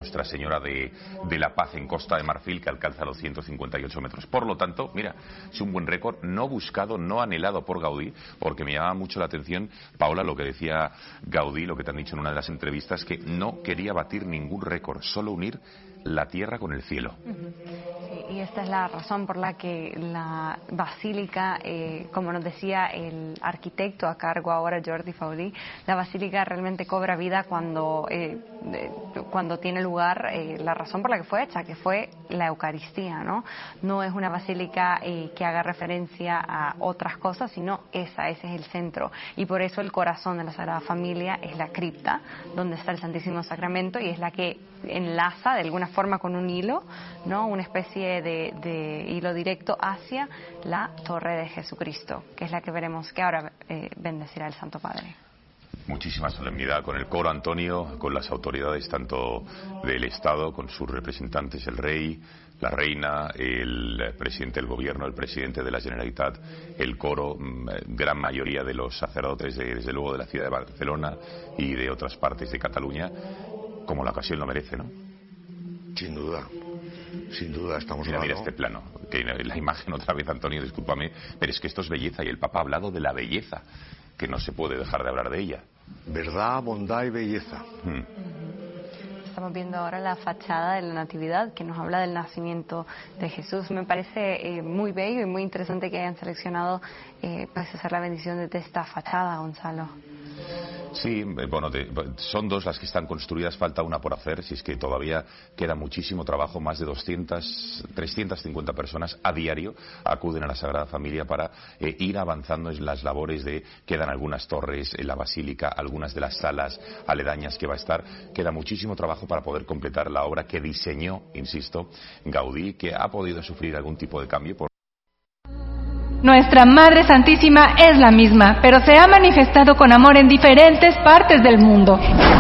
Nuestra Señora de la Paz en Costa de Marfil, que alcanza los 158 metros. Por lo tanto, mira, es un buen récord, no buscado, no anhelado por Gaudí, porque me llama mucho la atención, Paula, lo que decía Gaudí, lo que te han dicho en una de las entrevistas, que no quería batir ningún récord, solo unir la tierra con el cielo. Sí, y esta es la razón por la que la basílica, como nos decía el arquitecto a cargo ahora, Jordi Faudí, la basílica realmente cobra vida cuando tiene lugar la razón por la que fue hecha, que fue la Eucaristía, ¿no? No es una basílica que haga referencia a otras cosas, sino ese es el centro. Y por eso el corazón de la Sagrada Familia es la cripta, donde está el Santísimo Sacramento, y es la que enlaza de alguna forma con un hilo, ¿no? Una especie de hilo directo hacia la Torre de Jesucristo, que es la que veremos que ahora bendecirá el Santo Padre. Muchísima solemnidad con el coro, Antonio, con las autoridades tanto del Estado, con sus representantes, el rey, la reina, el presidente del gobierno, el presidente de la Generalitat, el coro, gran mayoría de los sacerdotes, desde luego de la ciudad de Barcelona y de otras partes de Cataluña, como la ocasión lo merece, ¿no? Sin duda estamos hablando. Mira este plano, que la imagen otra vez, Antonio, discúlpame, pero es que esto es belleza, y el Papa ha hablado de la belleza, que no se puede dejar de hablar de ella. Verdad, bondad y belleza. Estamos viendo ahora la fachada de la Natividad, que nos habla del nacimiento de Jesús. Me parece muy bello y muy interesante que hayan seleccionado para hacer la bendición de esta fachada, Gonzalo. Sí, bueno, son dos las que están construidas, falta una por hacer, si es que todavía queda muchísimo trabajo. Más de 350 personas a diario acuden a la Sagrada Familia para ir avanzando en las labores quedan algunas torres en la Basílica, algunas de las salas aledañas que va a estar. Queda muchísimo trabajo para poder completar la obra que diseñó, insisto, Gaudí, que ha podido sufrir algún tipo de cambio por... Nuestra Madre Santísima es la misma, pero se ha manifestado con amor en diferentes partes del mundo.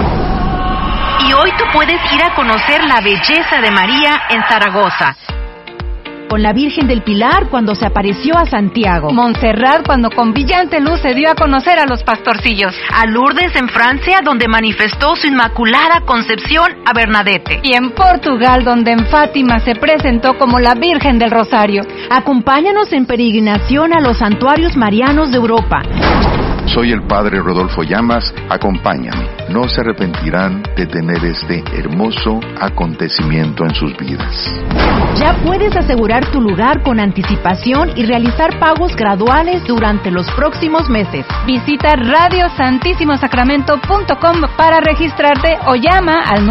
Y hoy tú puedes ir a conocer la belleza de María en Zaragoza. Con la Virgen del Pilar cuando se apareció a Santiago. Montserrat cuando con brillante luz se dio a conocer a los pastorcillos. A Lourdes en Francia donde manifestó su Inmaculada Concepción a Bernadette. Y en Portugal donde en Fátima se presentó como la Virgen del Rosario. Acompáñanos en peregrinación a los santuarios marianos de Europa. Soy el Padre Rodolfo Llamas, acompáñame. No se arrepentirán de tener este hermoso acontecimiento en sus vidas. Ya puedes asegurar tu lugar con anticipación y realizar pagos graduales durante los próximos meses. Visita radiosantissimosacramento.com para registrarte o llama al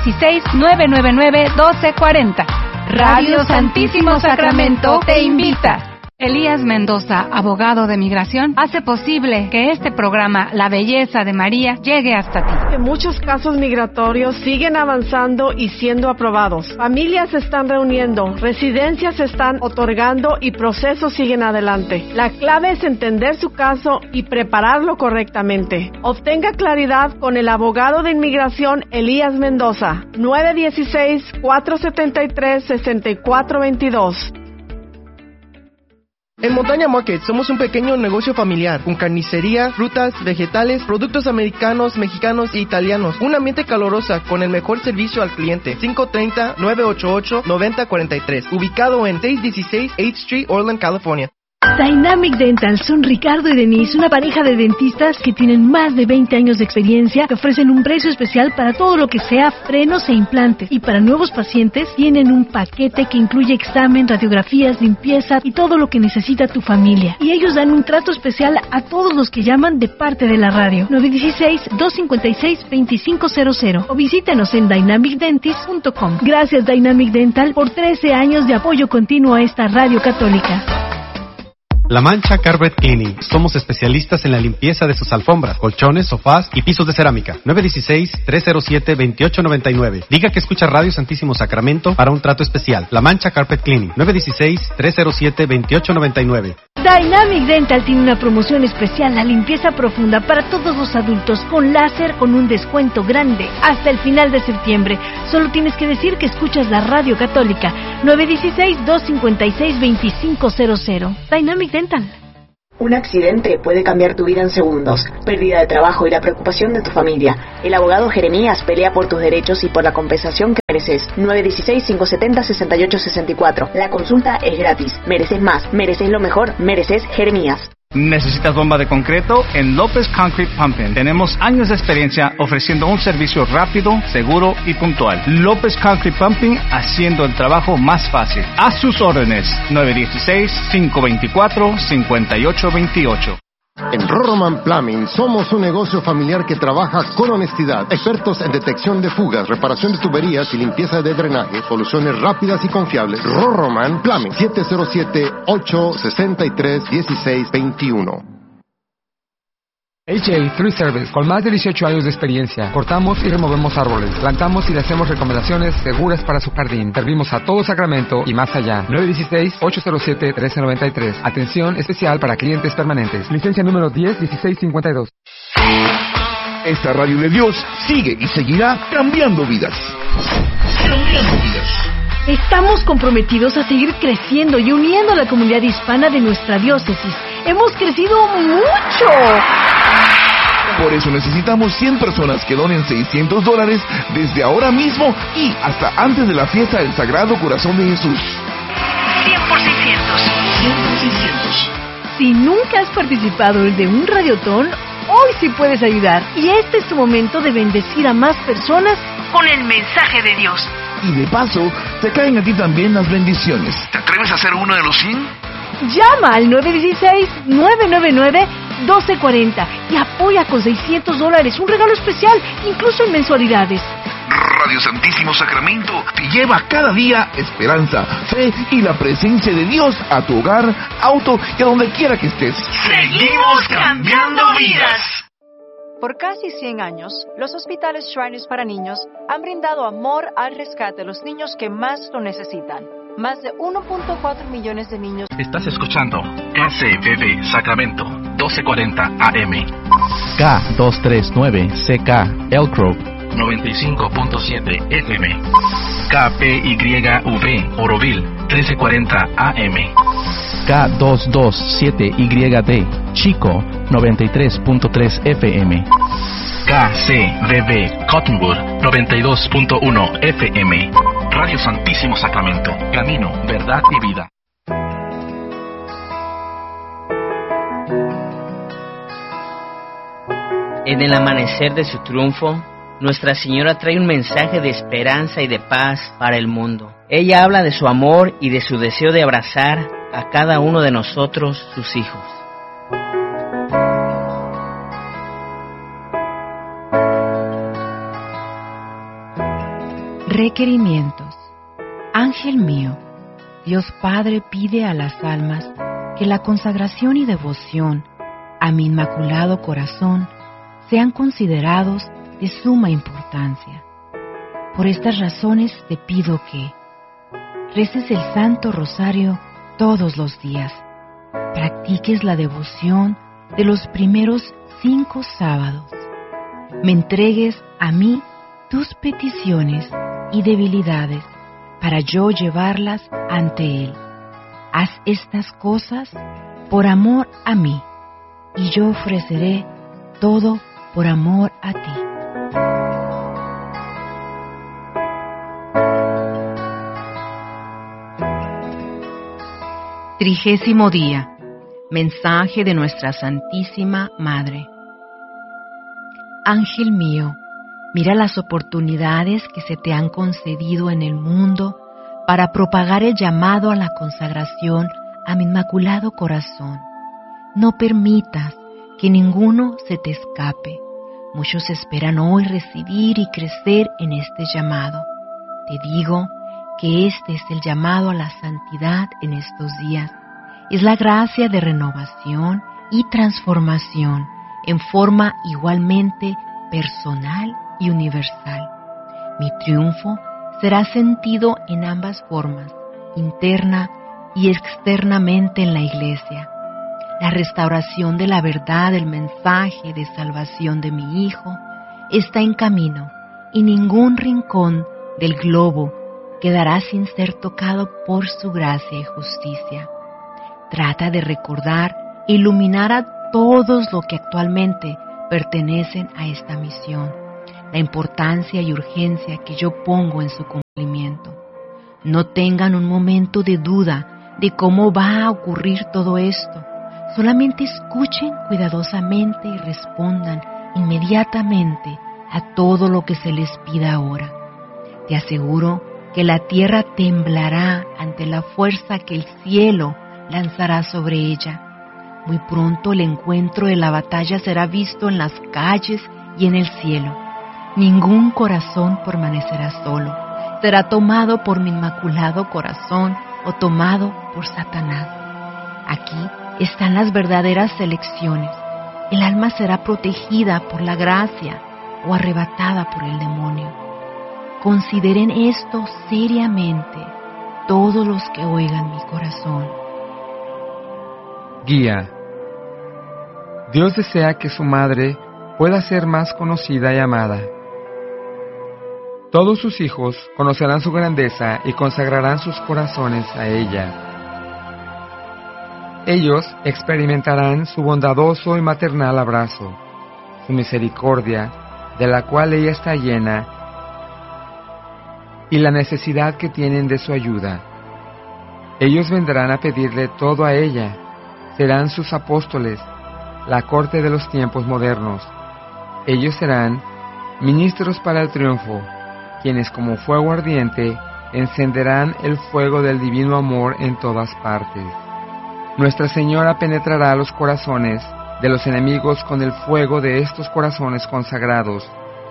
916-999-1240. Radio Santísimo Sacramento te invita. Elías Mendoza, abogado de migración, hace posible que este programa, La Belleza de María, llegue hasta ti. Muchos casos migratorios siguen avanzando y siendo aprobados. Familias se están reuniendo, residencias se están otorgando y procesos siguen adelante. La clave es entender su caso y prepararlo correctamente. Obtenga claridad con el abogado de inmigración Elías Mendoza, 916-473-6422. En Montaña Market somos un pequeño negocio familiar con carnicería, frutas, vegetales, productos americanos, mexicanos e italianos. Un ambiente caluroso con el mejor servicio al cliente. 530-988-9043. Ubicado en 616 8th Street, Orland, California. Dynamic Dental son Ricardo y Denise, una pareja de dentistas que tienen más de 20 años de experiencia, que ofrecen un precio especial para todo lo que sea frenos e implantes. Y para nuevos pacientes tienen un paquete que incluye examen, radiografías, limpieza y todo lo que necesita tu familia. Y ellos dan un trato especial a todos los que llaman de parte de la radio. 916-256-2500 o visítanos en dynamicdentist.com. Gracias Dynamic Dental por 13 años de apoyo continuo a esta radio católica. La Mancha Carpet Cleaning. Somos especialistas en la limpieza de sus alfombras, colchones, sofás y pisos de cerámica. 916-307-2899. Diga que escucha Radio Santísimo Sacramento para un trato especial. La Mancha Carpet Cleaning. 916-307-2899. Dynamic Dental tiene una promoción especial, la limpieza profunda para todos los adultos con láser con un descuento grande hasta el final de septiembre. Solo tienes que decir que escuchas la radio católica. 916-256-2500. Dynamic Dental. Un accidente puede cambiar tu vida en segundos, pérdida de trabajo y la preocupación de tu familia. El abogado Jeremías pelea por tus derechos y por la compensación que mereces. 916-570-6864. La consulta es gratis. Mereces más, mereces lo mejor, mereces Jeremías. ¿Necesitas bomba de concreto? En López Concrete Pumping tenemos años de experiencia ofreciendo un servicio rápido, seguro y puntual. López Concrete Pumping, haciendo el trabajo más fácil. A sus órdenes. 916-524-5828. En Roroman Plumbing somos un negocio familiar que trabaja con honestidad. Expertos en detección de fugas, reparación de tuberías y limpieza de drenaje. Soluciones rápidas y confiables. Roroman Plumbing. 707-863-1621. HA Tree Service, con más de 18 años de experiencia. Cortamos y removemos árboles, plantamos y le hacemos recomendaciones seguras para su jardín. Servimos a todo Sacramento y más allá. 916-807-1393. Atención especial para clientes permanentes. Licencia número 101652. Esta radio de Dios sigue y seguirá cambiando vidas. Cambiando vidas. Estamos comprometidos a seguir creciendo y uniendo a la comunidad hispana de nuestra diócesis. Hemos crecido mucho. Por eso necesitamos 100 personas que donen $600 desde ahora mismo y hasta antes de la fiesta del Sagrado Corazón de Jesús. 100 por 600. 100 por 600. Si nunca has participado de un radiotón, hoy sí puedes ayudar. Y este es tu momento de bendecir a más personas con el mensaje de Dios. Y de paso, te caen a ti también las bendiciones. ¿Te atreves a ser uno de los 100? Llama al 916-999-1240 y apoya con $600, un regalo especial, incluso en mensualidades. Radio Santísimo Sacramento te lleva cada día esperanza, fe y la presencia de Dios a tu hogar, auto y a donde quiera que estés. ¡Seguimos cambiando vidas! Por casi 100 años, los hospitales Shriners para niños han brindado amor al rescate de los niños que más lo necesitan. Más de 1.4 millones de niños. Estás escuchando KCBB Sacramento, 1240 AM. K239CK Elk Grove, 95.7 FM. KPYV Oroville, 1340 AM. K227YD Chico, 93.3 FM. KCBB Cottonwood, 92.1 FM. Radio Santísimo Sacramento, camino, verdad y vida. En el amanecer de su triunfo, Nuestra Señora trae un mensaje de esperanza y de paz para el mundo. Ella habla de su amor y de su deseo de abrazar a cada uno de nosotros, sus hijos. Requerimientos. Ángel mío, Dios Padre pide a las almas que la consagración y devoción a mi Inmaculado Corazón sean considerados de suma importancia. Por estas razones te pido que reces el Santo Rosario todos los días, practiques la devoción de los primeros 5 sábados, me entregues a mí tus peticiones y debilidades para yo llevarlas ante Él. Haz estas cosas por amor a mí, y yo ofreceré todo por amor a ti. Trigésimo día. Mensaje de nuestra Santísima Madre. Ángel mío, mira las oportunidades que se te han concedido en el mundo para propagar el llamado a la consagración a mi Inmaculado Corazón. No permitas que ninguno se te escape. Muchos esperan hoy recibir y crecer en este llamado. Te digo que este es el llamado a la santidad en estos días. Es la gracia de renovación y transformación en forma igualmente personal y universal. Mi triunfo será sentido en ambas formas, interna y externamente en la Iglesia. La restauración de la verdad del mensaje de salvación de mi Hijo está en camino y ningún rincón del globo quedará sin ser tocado por su gracia y justicia. Trata de recordar iluminar a todos los que actualmente pertenecen a esta misión, la importancia y urgencia que yo pongo en su cumplimiento. No tengan un momento de duda de cómo va a ocurrir todo esto. Solamente escuchen cuidadosamente y respondan inmediatamente a todo lo que se les pida ahora. Te aseguro que la tierra temblará ante la fuerza que el cielo lanzará sobre ella. Muy pronto el encuentro de la batalla será visto en las calles y en el cielo. Ningún corazón permanecerá solo. Será tomado por mi inmaculado corazón o tomado por Satanás. Aquí están las verdaderas elecciones. El alma será protegida por la gracia o arrebatada por el demonio. Consideren esto seriamente todos los que oigan mi corazón. Guía. Dios desea que su madre pueda ser más conocida y amada. Todos sus hijos conocerán su grandeza y consagrarán sus corazones a ella. Ellos experimentarán su bondadoso y maternal abrazo, su misericordia, de la cual ella está llena, y la necesidad que tienen de su ayuda. Ellos vendrán a pedirle todo a ella, serán sus apóstoles, la corte de los tiempos modernos. Ellos serán ministros para el triunfo, quienes como fuego ardiente encenderán el fuego del divino amor en todas partes. Nuestra Señora penetrará los corazones de los enemigos con el fuego de estos corazones consagrados.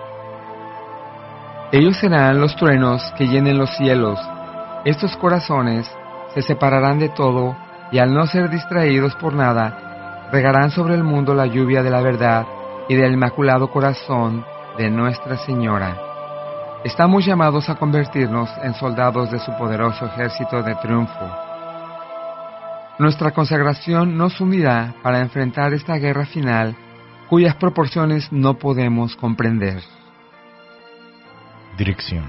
Ellos serán los truenos que llenen los cielos. Estos corazones se separarán de todo y al no ser distraídos por nada, regarán sobre el mundo la lluvia de la verdad y del inmaculado corazón de Nuestra Señora. Estamos llamados a convertirnos en soldados de su poderoso ejército de triunfo. Nuestra consagración nos unirá para enfrentar esta guerra final, cuyas proporciones no podemos comprender. Dirección.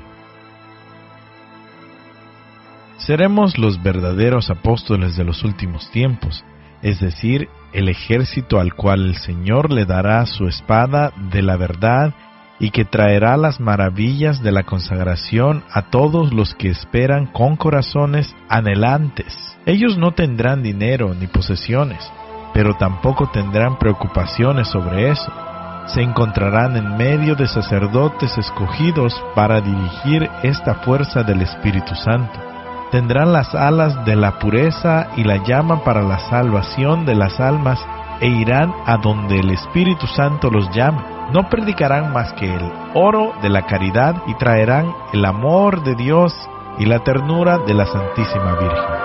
Seremos los verdaderos apóstoles de los últimos tiempos, es decir, el ejército al cual el Señor le dará su espada de la verdad y que traerá las maravillas de la consagración a todos los que esperan con corazones anhelantes. Ellos no tendrán dinero ni posesiones, pero tampoco tendrán preocupaciones sobre eso. Se encontrarán en medio de sacerdotes escogidos para dirigir esta fuerza del Espíritu Santo. Tendrán las alas de la pureza y la llama para la salvación de las almas e irán a donde el Espíritu Santo los llama. No predicarán más que el oro de la caridad y traerán el amor de Dios y la ternura de la Santísima Virgen.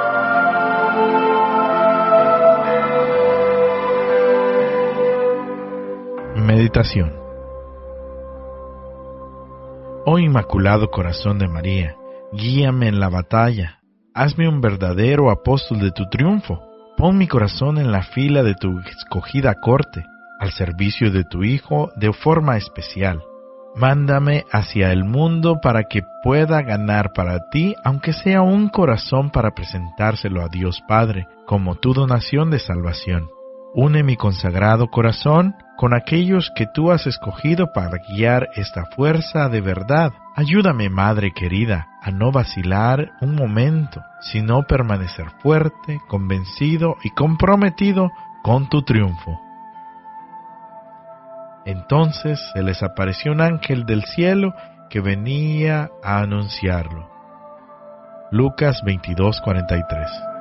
Meditación. Oh Inmaculado Corazón de María, guíame en la batalla. Hazme un verdadero apóstol de tu triunfo. Pon mi corazón en la fila de tu escogida corte, al servicio de tu Hijo de forma especial. Mándame hacia el mundo para que pueda ganar para ti, aunque sea un corazón para presentárselo a Dios Padre, como tu donación de salvación. Une mi consagrado corazón con aquellos que tú has escogido para guiar esta fuerza de verdad. Ayúdame, Madre querida, a no vacilar un momento, sino permanecer fuerte, convencido y comprometido con tu triunfo. Entonces se les apareció un ángel del cielo que venía a anunciarlo. Lucas 22:43.